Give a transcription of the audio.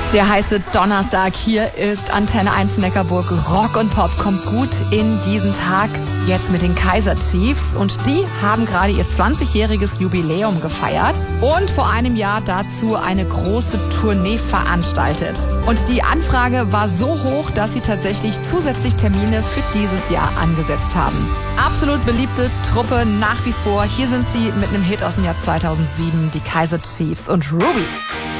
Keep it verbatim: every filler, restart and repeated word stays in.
Der heiße Donnerstag, hier ist Antenne eins Neckarburg. Rock und Pop kommt gut in diesen Tag. Jetzt mit den Kaiser Chiefs. Und die haben gerade ihr zwanzigjähriges Jubiläum gefeiert und vor einem Jahr dazu eine große Tournee veranstaltet. Und die Anfrage war so hoch, dass sie tatsächlich zusätzlich Termine für dieses Jahr angesetzt haben. Absolut beliebte Truppe nach wie vor. Hier sind sie mit einem Hit aus dem Jahr zweitausendsieben, die Kaiser Chiefs und Ruby.